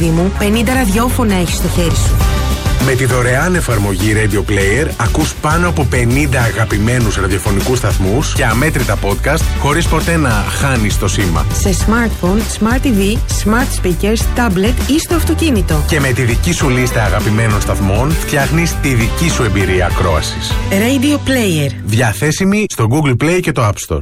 παιδί μου, 50 ραδιόφωνα έχεις στο χέρι σου. Με τη δωρεάν εφαρμογή Radio Player ακούς πάνω από 50 αγαπημένους ραδιοφωνικούς σταθμούς και αμέτρητα podcast χωρίς ποτέ να χάνεις το σήμα. Σε smartphone, smart TV, smart speakers, tablet ή στο αυτοκίνητο. Και με τη δική σου λίστα αγαπημένων σταθμών φτιάχνεις τη δική σου εμπειρία ακρόασης. Radio Player. Διαθέσιμη στο Google Play και το App Store.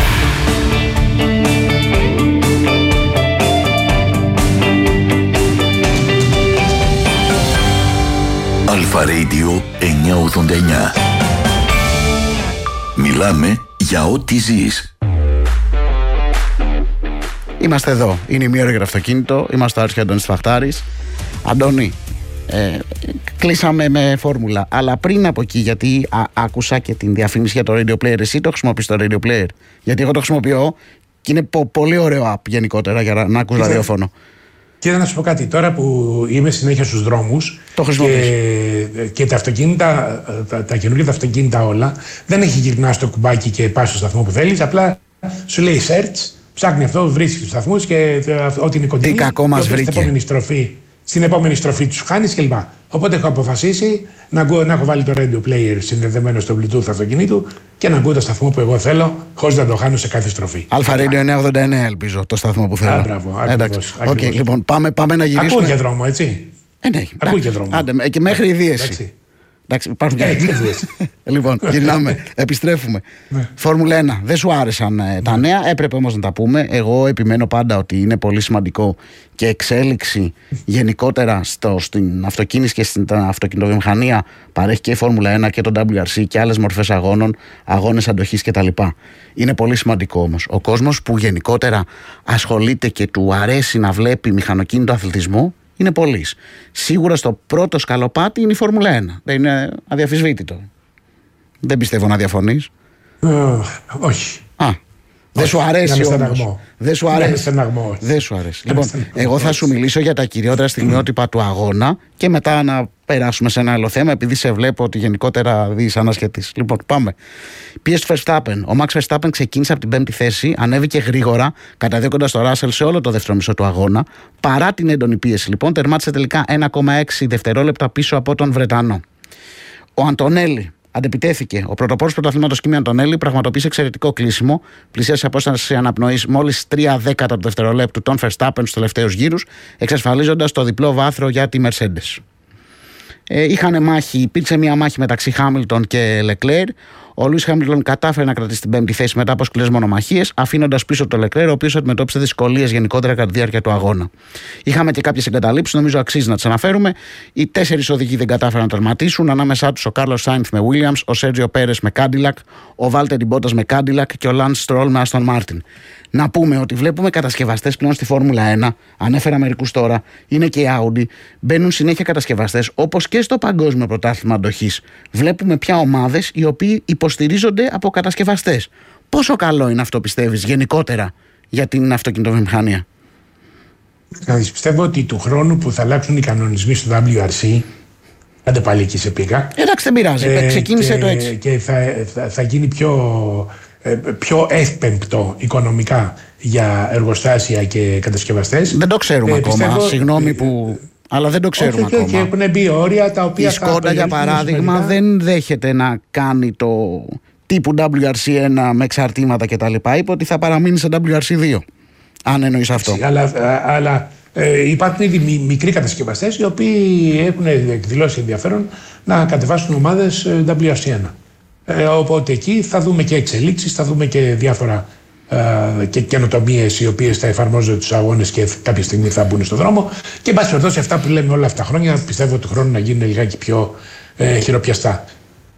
Αλφα Radio 989. Μιλάμε για ό,τι ζεις. Είμαστε εδώ. Είναι η μία ώρα για το αυτοκίνητο. Είμαστε ο Άρης και Αντώνης Φαχτάρης. Αντώνη, κλείσαμε με φόρμουλα. Αλλά πριν από εκεί, γιατί άκουσα και την διαφήμιση για το Radio Player. Εσύ το χρησιμοποιείς το Radio Player? Γιατί εγώ το χρησιμοποιώ και είναι πολύ ωραίο app γενικότερα για να ακούς ραδιόφωνο. Κοίτα να σου πω κάτι, τώρα που είμαι συνέχεια στους δρόμους και τα αυτοκίνητα, τα καινούργια τα αυτοκίνητα όλα, δεν έχει γυρνά στο κουμπάκι και πας στο σταθμό που θέλεις, απλά σου λέει search, ψάχνει αυτό, βρίσκει τους σταθμούς και ό,τι είναι κοντινή. Τι κακό μας βρήκε. Στην επόμενη στροφή τους χάνεις κλπ. Οπότε έχω αποφασίσει να έχω βάλει το radio player συνδεδεμένο στο Bluetooth αυτοκινήτου και να ακούω το σταθμό που εγώ θέλω, χωρίς να το χάνω σε κάθε στροφή. Αλφα Radio 989, ελπίζω, το σταθμό που θέλω. Μπράβο, ακριβώς. Okay, λοιπόν, πάμε να γυρίσουμε. Ακούω για δρόμο, έτσι. Ναι, ακούω για δρόμο. Άντε, και μέχρι η δίαιση. Εντάξει, υπάρχουν και Λοιπόν, γυρνάμε, επιστρέφουμε. Φόρμουλα 1. Δεν σου άρεσαν τα νέα, έπρεπε όμως να τα πούμε. Εγώ επιμένω πάντα ότι είναι πολύ σημαντικό και εξέλιξη γενικότερα στην αυτοκίνηση και στην αυτοκινητοβιομηχανία παρέχει και η Φόρμουλα 1 και το WRC και άλλες μορφές αγώνων, αγώνες αντοχής κτλ. Είναι πολύ σημαντικό όμως. Ο κόσμος που γενικότερα ασχολείται και του αρέσει να βλέπει μηχανοκίνητο αθλητισμό είναι πολλής. Σίγουρα στο πρώτο σκαλοπάτι είναι η Φόρμουλα 1. Δεν είναι αδιαφυσβήτητο. Δεν πιστεύω να διαφωνείς. Όχι. Δεν σου αρέσει όμως. Δεν σου αρέσει. Δεν σου αρέσει. Λοιπόν, εγώ θα σου μιλήσω για τα κυριότερα στιγμιότυπα του αγώνα και μετά να περάσουμε σε ένα άλλο θέμα, επειδή σε βλέπω ότι γενικότερα δεις ανασχετής. Λοιπόν, πάμε. Πίεση του Verstappen. Ο Max Verstappen ξεκίνησε από την 5η θέση, ανέβηκε γρήγορα, καταδέκοντας το Russell σε όλο το δεύτερο μισό του αγώνα. Παρά την έντονη πίεση, λοιπόν, τερμάτισε τελικά 1,6 δευτερόλεπτα πίσω από τον Βρετανό. Ο Αντωνέλη αντεπιτέθηκε. Ο πρωτοπόρος πρωταθλήματος Κίμι Αντωνέλη πραγματοποίησε εξαιρετικό κλείσιμο. Πλησίασε απόσταση αναπνοής μόλις 3 δέκατα του δευτερολέπτου των Verstappen στους τελευταίους γύρους, εξασφαλίζοντας το διπλό βάθρο για τη Mercedes. Είχανε μάχη, υπήρξε μια μάχη μεταξύ Χάμιλτον και Λεκλέρ. Ο Λούις Χάμιλτον κατάφερε να κρατήσει την 5η θέση μετά από σκληρές μονομαχίες, αφήνοντας πίσω τον Λεκλέρ, ο οποίος αντιμετώπισε δυσκολίες γενικότερα κατά τη διάρκεια του αγώνα. Είχαμε και κάποιες εγκαταλείψεις, νομίζω αξίζει να τις αναφέρουμε. Οι 4 οδηγοί δεν κατάφεραν να τερματίσουν, ανάμεσά τους ο Κάρλος Σάινθ με Williams, ο Σέρτζιο Πέρες με Cadillac, ο Βάλτερι Μπότας με Cadillac και ο Λαντ Στρόλ με Aston Martin. Να πούμε ότι βλέπουμε κατασκευαστές πλέον στη Φόρμουλα 1, ανέφερα μερικούς τώρα, είναι και η Audi, μπαίνουν συνέχεια κατασκευαστές, όπως και στο Παγκόσμιο Πρωτάθλημα Αντοχής. Βλέπουμε πια ομάδες οι οποίοι υποστηρίζονται από κατασκευαστές. Πόσο καλό είναι αυτό, πιστεύεις, γενικότερα για την αυτοκινητοβιομηχανία? Πιστεύω ότι του χρόνου που θα αλλάξουν οι κανονισμοί στο WRC, άντε πάλι εκεί σε πήγα. Εντάξει, δεν πειράζει, ξεκίνησε το έτσι. Και θα γίνει πιο εύπεμπτο οικονομικά για εργοστάσια και κατασκευαστές. Δεν το ξέρουμε ακόμα, συγγνώμη που... Αλλά δεν το ξέρουμε ακόμα. Και έχουν μπει όρια τα οποία... Η Σκόντα, για παράδειγμα, δεν δέχεται να κάνει το τύπου WRC1 με εξαρτήματα κτλ. Είπε ότι θα παραμείνει σε WRC2. Αν εννοείς αυτό. Αλλά υπάρχουν ήδη μικροί κατασκευαστές οι οποίοι έχουν εκδηλώσει ενδιαφέρον να κατεβάσουν ομάδες WRC1. Οπότε εκεί θα δούμε και εξελίξεις, θα δούμε και διάφορα και καινοτομίες οι οποίες θα εφαρμόζονται τους αγώνες και κάποια στιγμή θα μπουν στον δρόμο. Και εν πάση περιπτώσει, αυτά που λέμε όλα αυτά τα χρόνια πιστεύω του χρόνου να γίνουν λιγάκι πιο χειροπιαστά.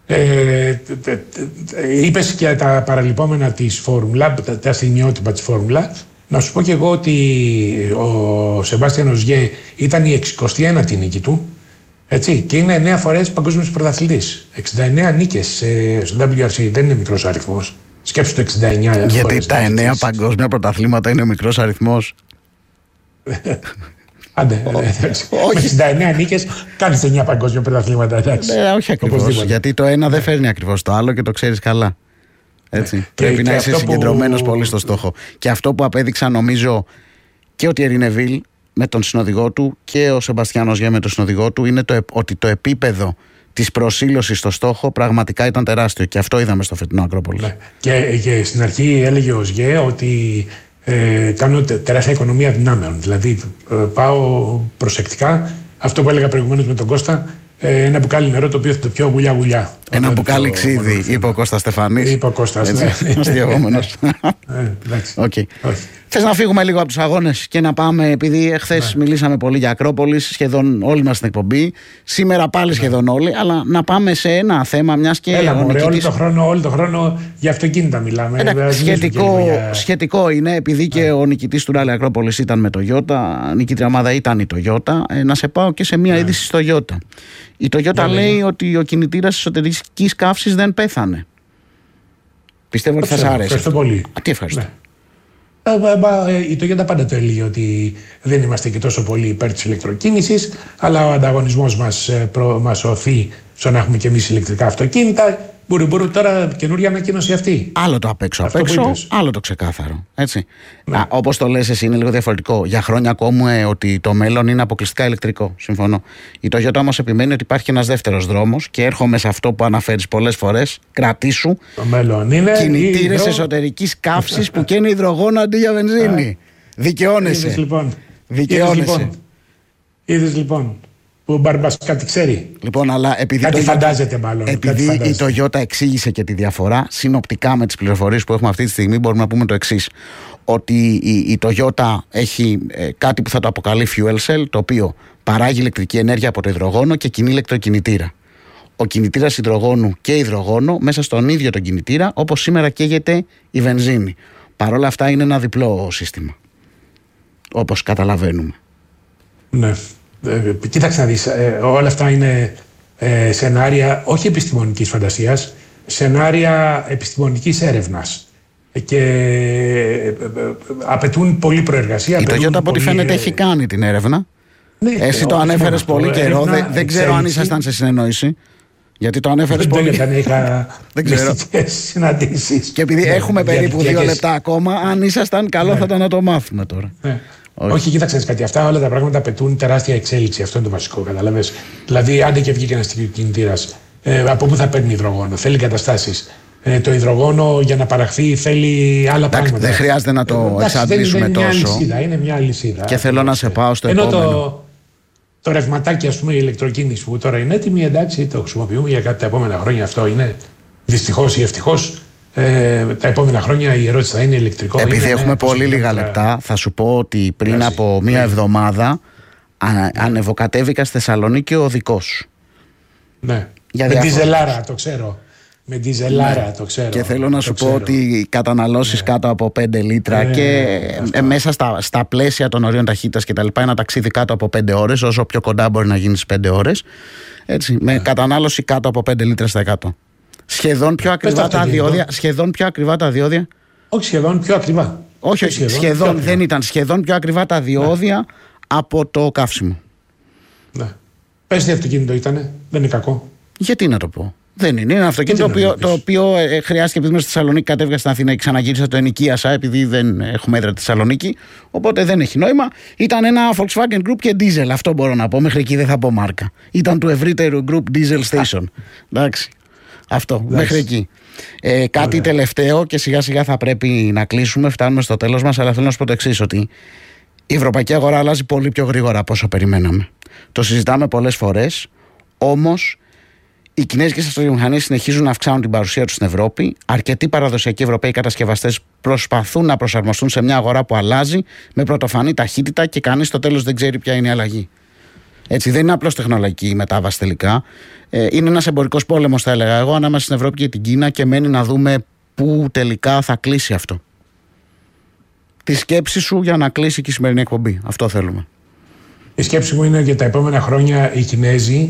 Είπες και τα παραλυπόμενα της Φόρμουλα, τα στιγμιότυπα της Φόρμουλα. Να σου πω και εγώ ότι ο Σεμπάστιαν Οζιέ ήταν η 69η νίκη του. Έτσι, και είναι 9 φορές παγκόσμιος πρωταθλητής. 69 νίκες στο WRC, δεν είναι μικρός αριθμός. Σκέψου το 69. Γιατί τα 9 παγκόσμια πρωταθλήματα είναι μικρός αριθμός. Άντε, με 69 νίκες κάνεις 9 παγκόσμια πρωταθλήματα, εντάξει. Όχι ακριβώς, γιατί το ένα δεν φέρνει ακριβώς το άλλο και το ξέρεις καλά. Έτσι. Πρέπει να είσαι συγκεντρωμένος πολύ στο στόχο. Και αυτό που απέδειξα, νομίζω, και ο Τιέρι Νεβίλ, με τον συνοδηγό του και ο Σεμπαστιάν Οζιέ με τον συνοδηγό του είναι ότι το επίπεδο της προσήλωσης στο στόχο πραγματικά ήταν τεράστιο, και αυτό είδαμε στο φετινό Ακρόπολης. Ναι. Και στην αρχή έλεγε ο Οζιέ ότι κάνω τεράστια οικονομία δυνάμεων. Δηλαδή πάω προσεκτικά, αυτό που έλεγα προηγουμένως με τον Κώστα, ένα μπουκάλι νερό το οποίο θα το πιω γουλιά. Ένα μπουκάλι ξύδι, είπε ο Κώστας Στεφανής. Είπε ο Κώστας, ναι. Αστειευόμενος. Θες να φύγουμε λίγο από τους αγώνες και να πάμε, επειδή εχθές μιλήσαμε πολύ για Ακρόπολης, σχεδόν όλοι μας στην εκπομπή, σήμερα πάλι σχεδόν όλοι, αλλά να πάμε σε ένα θέμα, μιας και έλα, μωρέ, όλο το χρόνο για αυτοκίνητα μιλάμε. Σχετικό είναι, επειδή και ο νικητής του Ράλι Ακρόπολης ήταν με Toyota, νικήτρια ομάδα ήταν η Toyota, να σε πάω και σε μια είδηση στο Toyota. Η Toyota λέει ότι ο κινητήρας εσωτερικής καύσης δεν πέθανε. Πιστεύω ότι θα σας άρεσε. Ευχαριστώ πολύ. Τι ευχαριστώ. Η Toyota πάντα το έλεγε ότι δεν είμαστε και τόσο πολύ υπέρ της ηλεκτροκίνησης, αλλά ο ανταγωνισμός μας οθεί στο να έχουμε και εμείς ηλεκτρικά αυτοκίνητα. Μπορούν τώρα καινούργια ανακοίνωση αυτή. Άλλο το απ' έξω, άλλο το ξεκάθαρο. Έτσι. Ναι. Όπως το λες εσύ, είναι λίγο διαφορετικό. Για χρόνια ακούμε ότι το μέλλον είναι αποκλειστικά ηλεκτρικό. Συμφωνώ. Η Toyota όμως επιμένει ότι υπάρχει ένας δεύτερος δρόμος, και έρχομαι σε αυτό που αναφέρεις πολλές φορές. Κρατήσου. Το μέλλον είναι κινητήρες εσωτερικής καύσης που καίνε υδρογόνο αντί για βενζίνη. Δικαιώνεσαι. Είδες λοιπόν. Που ο Μπαρμπάς κάτι ξέρει. Λοιπόν, αλλά κάτι φαντάζεται μάλλον. Επειδή η Toyota εξήγησε και τη διαφορά, συνοπτικά με τις πληροφορίες που έχουμε αυτή τη στιγμή μπορούμε να πούμε το εξής. Ότι η Toyota έχει κάτι που θα το αποκαλεί fuel cell, το οποίο παράγει ηλεκτρική ενέργεια από το υδρογόνο και κινεί ηλεκτροκινητήρα. Ο κινητήρας υδρογόνου και υδρογόνο μέσα στον ίδιο τον κινητήρα, όπως σήμερα καίγεται η βενζίνη. Παρ' όλα αυτά είναι ένα διπλό σύστημα, όπως καταλαβαίνουμε. Ναι. Κοίταξε να δεις, όλα αυτά είναι σενάρια όχι επιστημονικής φαντασίας, σενάρια επιστημονικής έρευνας, και απαιτούν πολλή προεργασία. Η Toyota από ό,τι φαίνεται έχει κάνει την έρευνα. Ναι, εσύ το ανέφερες πολύ καιρό, δεν ξέρω αν ήσασταν σε συνεννόηση. Γιατί το ανέφερες πολύ. Δεν είχα μυστικές συναντήσεις. Και επειδή έχουμε περίπου 2 λεπτά ακόμα, αν ήσασταν, καλό θα ήταν να το μάθουμε τώρα. Όχι, κοίταξε κάτι. Αυτά όλα τα πράγματα απαιτούν τεράστια εξέλιξη. Αυτό είναι το βασικό, καταλαβες. Δηλαδή, άντε και βγήκε ένας κινητήρας, από πού θα παίρνει υδρογόνο? Θέλει εγκαταστάσεις. Το υδρογόνο για να παραχθεί θέλει άλλα πράγματα. Δεν χρειάζεται να το εξαντλήσουμε τόσο. Είναι μια αλυσίδα. Και θέλω να σε πάω στο επόμενο. Το ρευματάκι, ας πούμε, η ηλεκτροκίνηση που τώρα είναι έτοιμη, εντάξει, το χρησιμοποιούμε για κάτι τα επόμενα χρόνια. Αυτό είναι δυστυχώς ή ευτυχώς. Τα επόμενα χρόνια η ερώτηση θα είναι ηλεκτρικό. Επειδή έχουμε πολύ λίγα λεπτά, θα σου πω ότι πριν από μία εβδομάδα ανεβοκατέβηκα στη Θεσσαλονίκη οδικός. Ναι. Με διζελάρα, το ξέρω. Το ξέρω. Και θέλω να σου πω ότι καταναλώσεις κάτω από 5 λίτρα και μέσα στα πλαίσια των ορίων ταχύτητας και τα λοιπά, ένα ταξίδι κάτω από 5 ώρες, όσο πιο κοντά μπορεί να γίνει στις 5 ώρες, έτσι, με κατανάλωση κάτω από 5 λίτρα στα 100. Σχεδόν πιο ακριβά τα διόδια. Όχι, σχεδόν πιο ακριβά. Όχι, σχεδόν δεν ήταν. Σχεδόν πιο ακριβά τα διόδια από το καύσιμο. Ναι. Πες τι αυτοκίνητο ήτανε, δεν είναι κακό. Γιατί να το πω. Δεν είναι. Είναι ένα αυτοκίνητο το οποίο χρειάστηκε, επειδή είμαι στη Θεσσαλονίκη, κατέβηκα στην Αθήνα και ξαναγύρισα, το ενοικίασα, επειδή δεν έχουμε έδρα τη Θεσσαλονίκη. Οπότε δεν έχει νόημα. Ήταν ένα Volkswagen Group και diesel. Αυτό μπορώ να πω. Μέχρι εκεί δεν θα πω μάρκα. Ήταν του ευρύτερου Group Diesel Station. Εντάξει. Αυτό, μέχρι εκεί. Κάτι τελευταίο και σιγά σιγά θα πρέπει να κλείσουμε. Φτάνουμε στο τέλος μας, αλλά θέλω να σου πω το εξής, ότι η ευρωπαϊκή αγορά αλλάζει πολύ πιο γρήγορα από όσο περιμέναμε. Το συζητάμε πολλές φορές, όμως οι κινέζικες αυτοκινητοβιομηχανίες συνεχίζουν να αυξάνουν την παρουσία τους στην Ευρώπη. Αρκετοί παραδοσιακοί ευρωπαίοι κατασκευαστές προσπαθούν να προσαρμοστούν σε μια αγορά που αλλάζει με πρωτοφανή ταχύτητα και κανείς στο τέλος δεν ξέρει ποια είναι η αλλαγή. Έτσι, δεν είναι απλώς τεχνολογική η μετάβαση τελικά. Είναι ένας εμπορικός πόλεμος, θα έλεγα εγώ, ανάμεσα στην Ευρώπη και την Κίνα, και μένει να δούμε πού τελικά θα κλείσει αυτό. Τη σκέψη σου για να κλείσει και η σημερινή εκπομπή. Αυτό θέλουμε. Η σκέψη μου είναι για τα επόμενα χρόνια οι Κινέζοι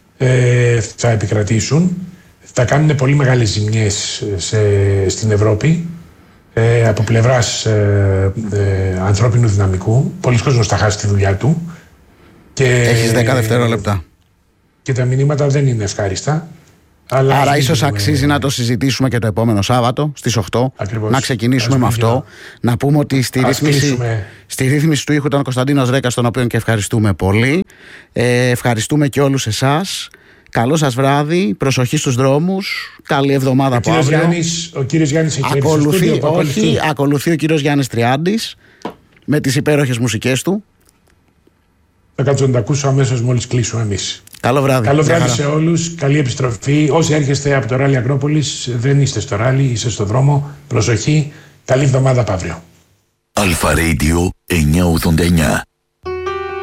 θα επικρατήσουν. Θα κάνουν πολύ μεγάλες ζημιές στην Ευρώπη από πλευράς ανθρώπινου δυναμικού. Πολλοί κόσμος θα χάσει τη δουλειά του. Έχεις 10 δευτερόλεπτα. Και τα μηνύματα δεν είναι ευχάριστα. Άρα ίσως αξίζει να το συζητήσουμε και το επόμενο Σάββατο στις 8. Ακριβώς. Να ξεκινήσουμε με αυτό. Να πούμε ότι στη ρύθμιση του ήχου ήταν ο Κωνσταντίνος Ρέκας, τον οποίο και ευχαριστούμε πολύ. Ευχαριστούμε και όλους εσάς. Καλό σας βράδυ, προσοχή στους δρόμους, καλή εβδομάδα από αύριο. Ο κύριος Γιάννης έχει έρθει στο στούντιο. Ακολουθεί ο κύριος Γιάννης Τριάντης με τις υπέροχες μουσικές του. Θα κάτσω να τα ακούσω αμέσως μόλις κλείσουμε εμείς. Καλό βράδυ. Καλό βράδυ σε όλους, καλή επιστροφή. Όσοι έρχεστε από το ράλι Ακρόπολης, δεν είστε στο ράλι, είστε στο δρόμο. Προσοχή, καλή εβδομάδα από αύριο. Αλφα Radio 989.